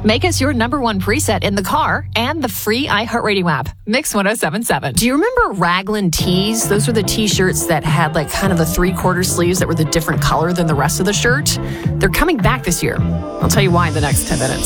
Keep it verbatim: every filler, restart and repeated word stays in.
Make us your number one preset in the car and the free iHeartRadio app. Mix one oh seven point seven. Do you remember Raglan tees? Those were the t-shirts that had like kind of the three-quarter sleeves that were the different color than the rest of the shirt. They're coming back this year. I'll tell you why in the next ten minutes.